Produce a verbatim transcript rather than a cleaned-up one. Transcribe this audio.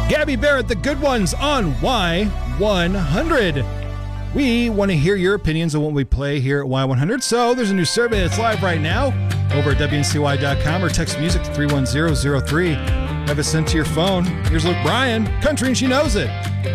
Gabby Barrett, The Good Ones on Y one hundred. We want to hear your opinions on what we play here at Y one hundred, so there's a new survey that's live right now over at W N C Y dot com or text music to three one zero zero three. Have it sent to your phone. Here's Luke Bryan, Country and She Knows It.